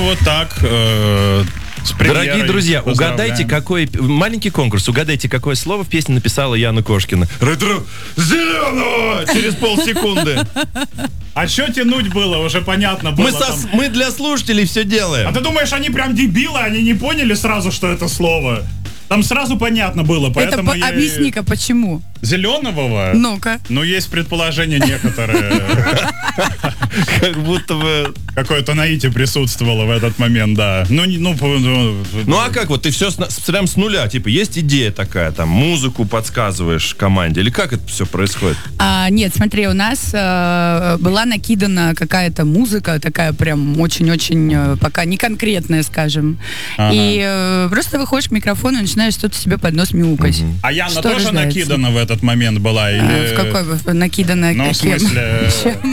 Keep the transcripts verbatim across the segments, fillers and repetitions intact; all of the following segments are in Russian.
Вот так. Э, Дорогие друзья, угадайте, какой... Маленький конкурс. Угадайте, какое слово в песне написала Яна Кошкина. Ретро зеленого! Через полсекунды. А что тянуть было? Уже понятно было. Мы, со... мы для слушателей все делаем. А ты думаешь, они прям дебилы? Они не поняли сразу, что это слово? Там сразу понятно было, поэтому это по... я... Объясни-ка, почему? Зеленого? Ну-ка. Ну, есть предположения некоторые. Как будто бы... Какое-то наитие присутствовало в этот момент, да. Ну, ну, ну а как вот, ты все прям с нуля, типа, есть идея такая, там, музыку подсказываешь команде, или как это все происходит? А, нет, смотри, у нас э, была накидана какая-то музыка, такая прям очень-очень, э, пока не конкретная, скажем. Ага. И э, просто выходишь к микрофону и начинаешь что-то себе под нос мяукать. Угу. А Яна что тоже рождается? Накидана в этот момент была? Или... А, в какой накидана? Ну, в смысле...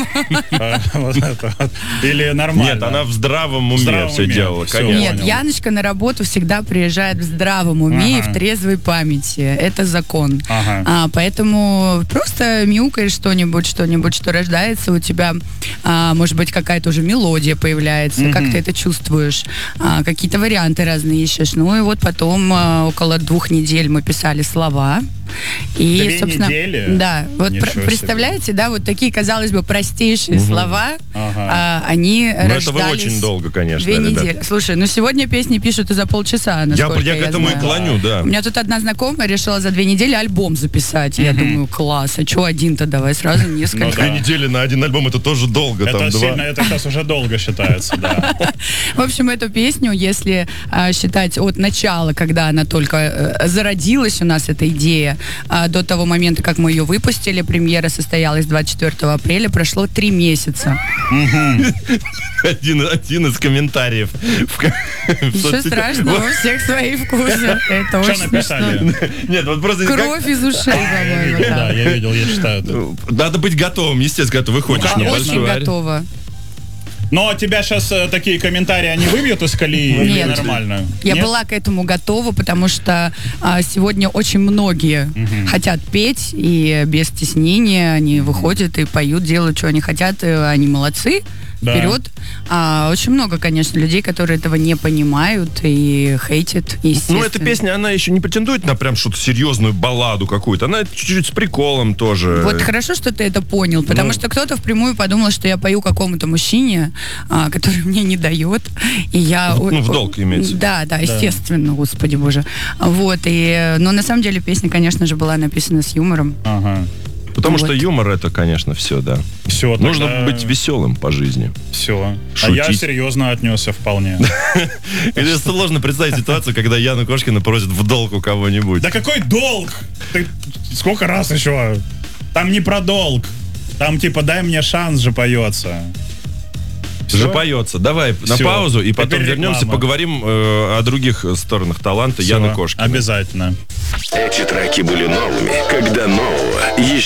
Или нормально? Нет, она в здравом уме все делала, конечно. Нет, Яночка на работу всегда приезжает в здравом уме и в трезвой памяти. Это закон. А, поэтому просто мяукаешь что-нибудь, что-нибудь, что рождается у тебя. А, может быть, какая-то уже мелодия появляется, mm-hmm. как ты это чувствуешь. А, какие-то варианты разные ищешь. Ну и вот потом а, около двух недель мы писали слова. И, Две собственно, недели? Да, вот пр- представляете, да, вот такие, казалось бы, простейшие угу. слова, ага. а, они Но рождались... это вы очень долго, конечно, Две ребят. недели. Слушай, ну сегодня песни пишут и за полчаса, насколько я, я, я к этому знаю. и клоню, да. У меня тут одна знакомая решила за две недели альбом записать. Mm-hmm. Я думаю, класс, а что один-то давай сразу несколько. Ну, две недели на один альбом, это тоже долго. Это там, сильно, два. это сейчас уже долго считается, да. В общем, эту песню, если а, считать от начала, когда она только а, зародилась у нас, эта идея, а, до того момента, как мы ее выпустили, премьера состоялась двадцать четвёртого апреля, прошло три месяца. Один, один из комментариев. Ничего страшного, у всех свои вкусы. Это очень смешно. Нет, вот просто... Кровь из ушей, по-моему. Да, я видел, я читаю это. Надо быть готовым, естественно, когда ты выходишь на большую. Очень готова. Но тебя сейчас э, такие комментарии, они выбьют из колеи Нет. или нормально? Я Нет? была к этому готова, потому что а, сегодня очень многие угу. хотят петь, и без стеснения они выходят и поют, делают, что они хотят, и они молодцы. Да. Вперед. А, очень много, конечно, людей, которые этого не понимают и хейтят, естественно. Ну, эта песня, она еще не претендует на прям что-то серьезную балладу какую-то. Она чуть-чуть с приколом тоже. Вот хорошо, что ты это понял, потому ну... что кто-то впрямую подумал, что я пою какому-то мужчине, а, который мне не дает, и я... Ну, в долг имеется. Да, да, естественно, да. Господи боже. Вот, и... Но на самом деле песня, конечно же, была написана с юмором. Ага. Потому вот. Что юмор это, конечно, все, да. Все, нужно тогда... быть веселым по жизни. Все. Шутить. А я серьезно отнесся вполне. Это сложно представить ситуацию, когда Яна Кошкина просит в долг у кого-нибудь. Да какой долг? Ты сколько раз еще? Там не про долг. Там типа дай мне шанс же поется. Все? Же поется. Давай Все. На паузу и потом Теперь вернемся, реклама. Поговорим э, о других сторонах таланта Все. Яны Кошкиной. Обязательно. Эти треки были новыми, когда нового еще